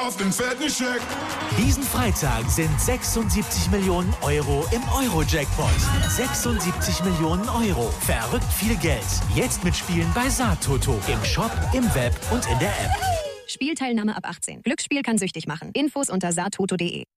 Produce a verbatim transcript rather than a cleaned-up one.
auf den fetten Scheck. Diesen Freitag sind sechsundsiebzig Millionen Euro im Euro-Jackpot. sechsundsiebzig Millionen Euro. Verrückt viel Geld. Jetzt mitspielen bei Saatoto. Im Shop, im Web und in der App. Spielteilnahme ab achtzehn. Glücksspiel kann süchtig machen. Infos unter saatoto punkt de.